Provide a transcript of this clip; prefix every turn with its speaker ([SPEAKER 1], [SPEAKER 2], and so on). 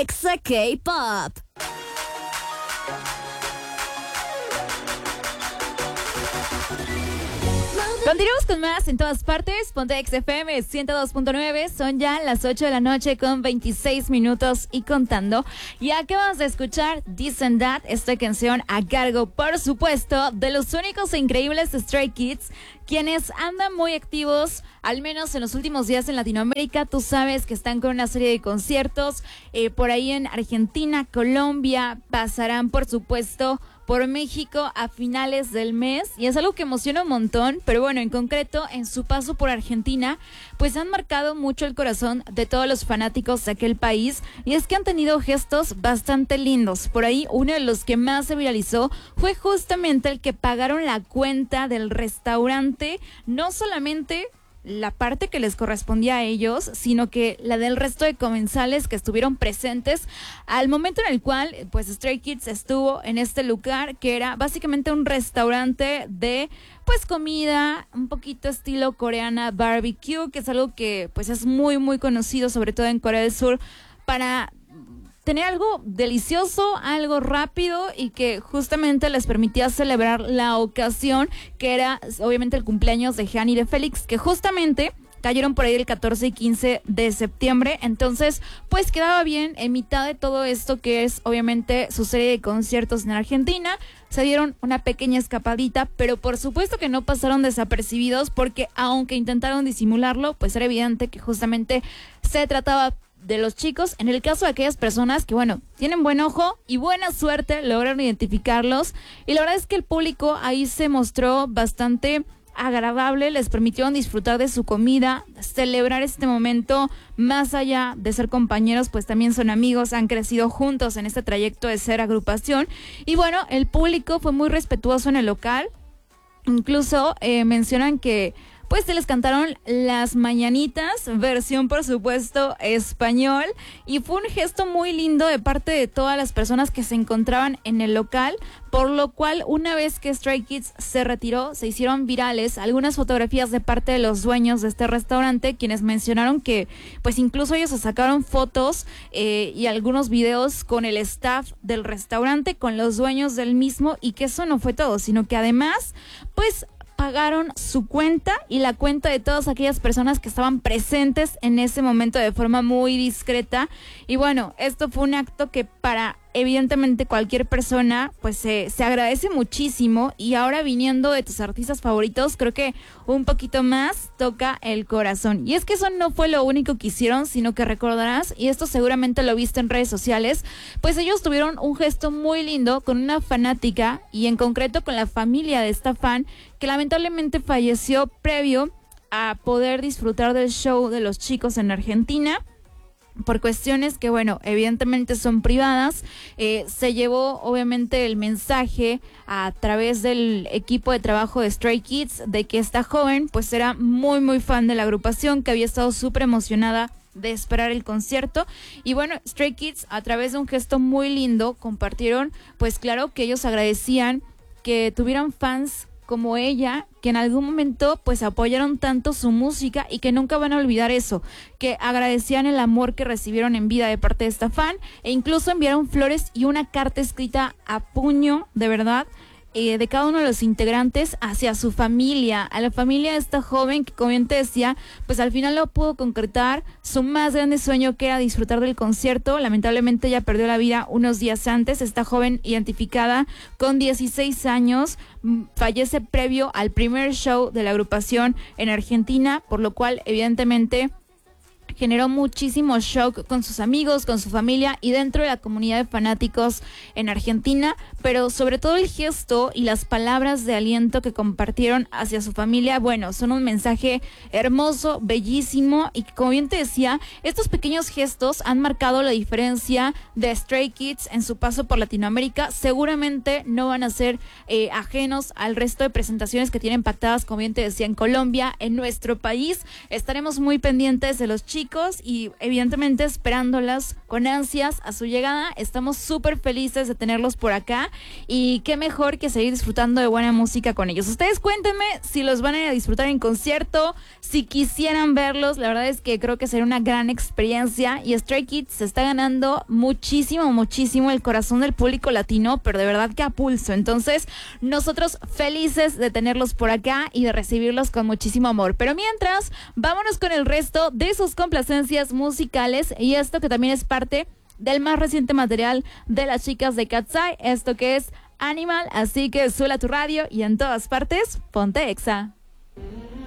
[SPEAKER 1] Exa K-Pop. Continuamos con más en todas partes. Ponte XFM 102.9. Son ya las 8 de la noche con 26 minutos y contando. Y acabamos de escuchar This and That, esta canción a cargo, por supuesto, de los únicos e increíbles Stray Kids, quienes andan muy activos, al menos en los últimos días en Latinoamérica. Tú sabes que están con una serie de conciertos por ahí en Argentina, Colombia. Pasarán, por supuesto, por México a finales del mes, y es algo que emociona un montón. Pero bueno, en concreto, en su paso por Argentina, pues han marcado mucho el corazón de todos los fanáticos de aquel país, y es que han tenido gestos bastante lindos. Por ahí, uno de los que más se viralizó fue justamente el que pagaron la cuenta del restaurante, no solamente la parte que les correspondía a ellos, sino que la del resto de comensales que estuvieron presentes al momento en el cual pues Stray Kids estuvo en este lugar, que era básicamente un restaurante de pues comida un poquito estilo coreana barbecue, que es algo que pues es muy muy conocido, sobre todo en Corea del Sur, para tener algo delicioso, algo rápido, y que justamente les permitía celebrar la ocasión, que era obviamente el cumpleaños de Jean y de Félix, que justamente cayeron por ahí el 14 y 15 de septiembre. Entonces, pues quedaba bien en mitad de todo esto que es obviamente su serie de conciertos en Argentina. Se dieron una pequeña escapadita, pero por supuesto que no pasaron desapercibidos, porque aunque intentaron disimularlo, pues era evidente que justamente se trataba de los chicos. En el caso de aquellas personas que, bueno, tienen buen ojo y buena suerte, lograron identificarlos, y la verdad es que el público ahí se mostró bastante agradable, les permitieron disfrutar de su comida, celebrar este momento. Más allá de ser compañeros, pues también son amigos, han crecido juntos en este trayecto de ser agrupación, y bueno, el público fue muy respetuoso en el local. Incluso mencionan que pues se les cantaron las mañanitas, versión por supuesto español, y fue un gesto muy lindo de parte de todas las personas que se encontraban en el local, por lo cual una vez que Stray Kids se retiró, se hicieron virales algunas fotografías de parte de los dueños de este restaurante, quienes mencionaron que pues incluso ellos se sacaron fotos y algunos videos con el staff del restaurante, con los dueños del mismo, y que eso no fue todo, sino que además pues pagaron su cuenta y la cuenta de todas aquellas personas que estaban presentes en ese momento de forma muy discreta. Y bueno, esto fue un acto que para evidentemente cualquier persona pues se agradece muchísimo, y ahora viniendo de tus artistas favoritos, creo que un poquito más toca el corazón. Y es que eso no fue lo único que hicieron, sino que recordarás, y esto seguramente lo viste en redes sociales, pues ellos tuvieron un gesto muy lindo con una fanática, y en concreto con la familia de esta fan, que lamentablemente falleció previo a poder disfrutar del show de los chicos en Argentina, por cuestiones que, bueno, evidentemente son privadas. Se llevó obviamente el mensaje a través del equipo de trabajo de Stray Kids de que esta joven pues era muy muy fan de la agrupación, que había estado súper emocionada de esperar el concierto. Y bueno, Stray Kids, a través de un gesto muy lindo, compartieron pues claro que ellos agradecían que tuvieran fans como ella, que en algún momento pues apoyaron tanto su música, y que nunca van a olvidar eso, que agradecían el amor que recibieron en vida de parte de esta fan, e incluso enviaron flores y una carta escrita a puño, de verdad, de cada uno de los integrantes hacia su familia, a la familia de esta joven que, como bien te decía, pues al final lo pudo concretar su más grande sueño, que era disfrutar del concierto. Lamentablemente ella perdió la vida unos días antes. Esta joven, identificada con 16 años, fallece previo al primer show de la agrupación en Argentina, por lo cual evidentemente generó muchísimo shock con sus amigos, con su familia y dentro de la comunidad de fanáticos en Argentina, pero sobre todo el gesto y las palabras de aliento que compartieron hacia su familia, bueno, son un mensaje hermoso, bellísimo, y como bien te decía, estos pequeños gestos han marcado la diferencia de Stray Kids en su paso por Latinoamérica. Seguramente no van a ser ajenos al resto de presentaciones que tienen pactadas, como bien te decía, en Colombia, en nuestro país. Estaremos muy pendientes de los chicos fanáticos y evidentemente esperándolas con ansias a su llegada. Estamos súper felices de tenerlos por acá y qué mejor que seguir disfrutando de buena música con ellos. Ustedes cuéntenme si los van a ir a disfrutar en concierto, si quisieran verlos. La verdad es que creo que sería una gran experiencia y Stray Kids se está ganando muchísimo el corazón del público latino, pero de verdad que a pulso. Entonces, nosotros felices de tenerlos por acá y de recibirlos con muchísimo amor. Pero mientras, vámonos con el resto de sus complacencias musicales y esto que también es parte del más reciente material de las chicas de Cat's Eye, esto que es Animal. Así que suela tu radio y en todas partes, ponte Exa.